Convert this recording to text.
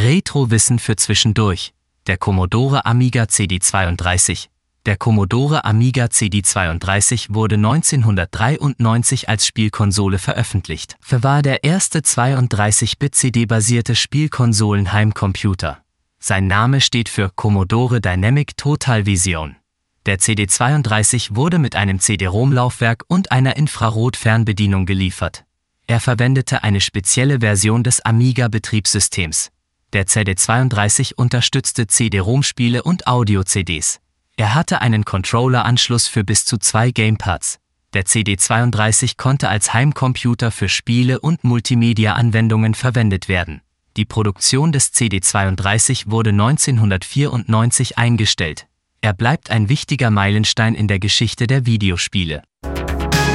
Retro-Wissen für zwischendurch. Der Commodore Amiga CD32. Der Commodore Amiga CD32 wurde 1993 als Spielkonsole veröffentlicht. War der erste 32-Bit-CD-basierte Spielkonsolen-Heimcomputer. Sein Name steht für Commodore Dynamic Total Vision. Der CD32 wurde mit einem CD-ROM-Laufwerk und einer Infrarot-Fernbedienung geliefert. Er verwendete eine spezielle Version des Amiga-Betriebssystems. Der CD32 unterstützte CD-ROM-Spiele und Audio-CDs. Er hatte einen Controller-Anschluss für bis zu 2 Gamepads. Der CD32 konnte als Heimcomputer für Spiele und Multimedia-Anwendungen verwendet werden. Die Produktion des CD32 wurde 1994 eingestellt. Er bleibt ein wichtiger Meilenstein in der Geschichte der Videospiele.